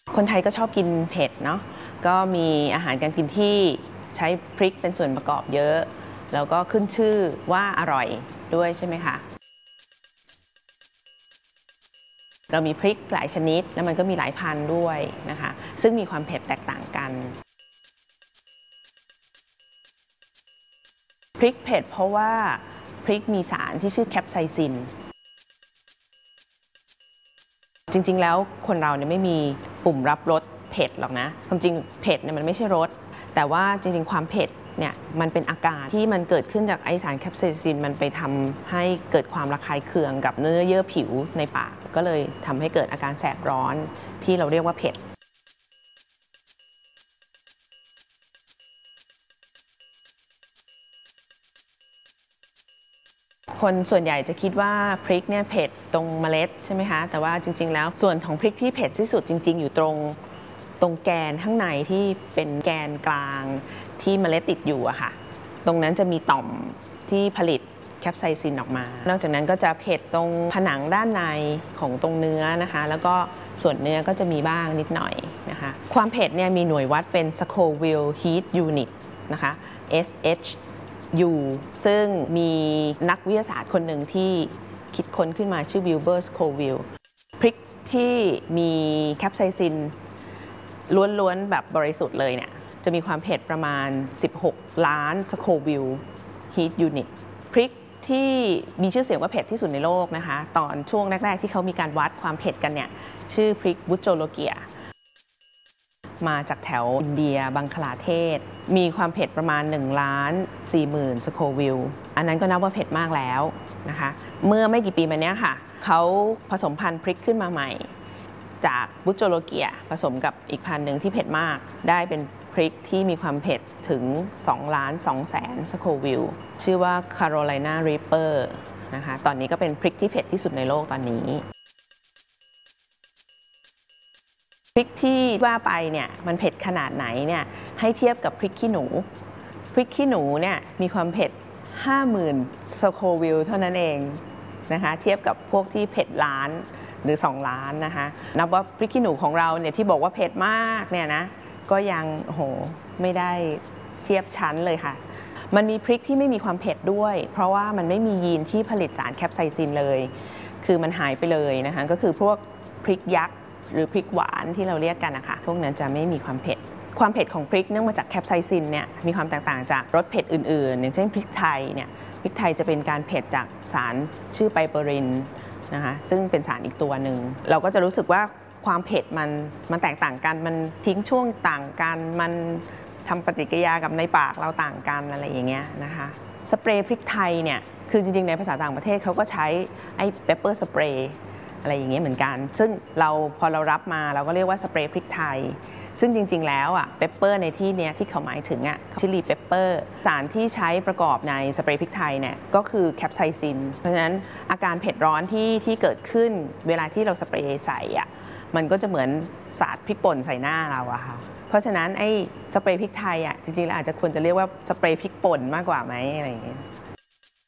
คนไทยก็ชอบกินเผ็ดเนาะก็มีอาหารการกินที่ใช้พริกเป็นส่วนประกอบเยอะแล้วก็ขึ้นชื่อว่าอร่อยด้วยใช่ไหมคะเรามีพริกหลายชนิดแล้วมันก็มีหลายพันธุ์ด้วยนะคะซึ่งมีความเผ็ดแตกต่างกันพริกเผ็ดเพราะว่าพริกมีสารที่ชื่อแคปไซซินจริงๆแล้วคนเราเนี่ยไม่มีปุ่มรับรสเผ็ดหรอกนะความจริงเผ็ดเนี่ยมันไม่ใช่รสแต่ว่าจริงๆความเผ็ดเนี่ยมันเป็นอาการที่มันเกิดขึ้นจากไอสารแคปไซซินมันไปทำให้เกิดความระคายเคืองกับเนื้อเยื่อผิวในปากก็เลยทำให้เกิดอาการแสบร้อนที่เราเรียกว่าเผ็ดคนส่วนใหญ่จะคิดว่าพริกเนี่ยเผ็ดตรงเมล็ดใช่ไหมคะแต่ว่าจริงๆแล้วส่วนของพริกที่เผ็ดที่สุดจริงๆอยู่ตรงแกนข้างในที่เป็นแกนกลางที่เมล็ดติดอยู่อะค่ะตรงนั้นจะมีต่อมที่ผลิตแคปไซซินออกมานอกจากนั้นก็จะเผ็ดตรงผนังด้านในของตรงเนื้อนะคะแล้วก็ส่วนเนื้อก็จะมีบ้างนิดหน่อยนะคะความเผ็ดเนี่ยมีหน่วยวัดเป็น Scoville Heat Unit นะคะ SHซึ่งมีนักวิทยาศาสตร์คนหนึ่งที่คิดค้นขึ้นมาชื่อวิลเบอร์ สโควิลพริกที่มีแคปไซซินล้วนๆแบบบริสุทธิ์เลยเนี่ยจะมีความเผ็ดประมาณ16ล้านสโควิลฮีทยูนิตพริกที่มีชื่อเสียงว่าเผ็ดที่สุดในโลกนะคะตอนช่วงแรกๆที่เขามีการวัดความเผ็ดกันเนี่ยชื่อพริกบุจโจโลเกียมาจากแถวอินเดียบังคลาเทศมีความเผ็ดประมาณ1,40,000 สโควิลอันนั้นก็นับว่าเผ็ดมากแล้วนะคะเมื่อไม่กี่ปีมานี้ค่ะเขาผสมพันธุ์พริกขึ้นมาใหม่จากบุจโจโลเกียผสมกับอีกพันธุ์หนึ่งที่เผ็ดมากได้เป็นพริกที่มีความเผ็ดถึง2,200,000 สโควิลชื่อว่า Carolina Reaper นะคะตอนนี้ก็เป็นพริกที่เผ็ดที่สุดในโลกตอนนี้พริกที่ว่าไปเนี่ยมันเผ็ดขนาดไหนเนี่ยให้เทียบกับพริกขี้หนูพริกขี้หนูเนี่ยมีความเผ็ด 50,000 สโควิลเท่านั้นเองนะคะเทียบกับพวกที่เผ็ดล้านหรือ2ล้านนะคะนับว่าพริกขี้หนูของเราเนี่ยที่บอกว่าเผ็ดมากเนี่ยนะก็ยังโหไม่ได้เทียบชั้นเลยค่ะมันมีพริกที่ไม่มีความเผ็ดด้วยเพราะว่ามันไม่มียีนที่ผลิตสารแคปไซซินเลยคือมันหายไปเลยนะคะก็คือพวกพริกยักษ์หรือพริกหวานที่เราเรียกกันนะคะพวกนั้นจะไม่มีความเผ็ดความเผ็ดของพริกเนื่องมาจากแคปไซซินเนี่ยมีความแตกต่างจากรสเผ็ดอื่นๆอย่างเช่นพริกไทยเนี่ยพริกไทยจะเป็นการเผ็ดจากสารชื่อไพเปอรินนะคะซึ่งเป็นสารอีกตัวหนึ่งเราก็จะรู้สึกว่าความเผ็ดมันแตกต่างกันมันทิ้งช่วงต่างกันมันทำปฏิกิริยากับในปากเราต่างกันอะไรอย่างเงี้ยนะคะสเปรย์พริกไทยเนี่ยคือจริงๆในภาษาต่างประเทศเขาก็ใช้ไอ้เปปเปอร์สเปรย์อะไรอย่างเงี้ยเหมือนกันซึ่งพอเรารับมาเราก็เรียกว่าสเปรย์พริกไทยซึ่งจริงๆแล้วเปปเปอร์ในที่นี้ที่เขาหมายถึงชิลลี่เปปเปอร์สารที่ใช้ประกอบในสเปรย์พริกไทยเนี่ยก็คือแคปไซซินเพราะฉะนั้นอาการเผ็ดร้อนที่เกิดขึ้นเวลาที่เราสเปรย์ใส่มันก็จะเหมือนสาดพริกป่นใส่หน้าเราอะค่ะเพราะฉะนั้นไอ้สเปรย์พริกไทยจริงๆแล้วอาจจะควรจะเรียกว่าสเปรย์พริกป่นมากกว่าไหมอะไรอย่างเงี้ย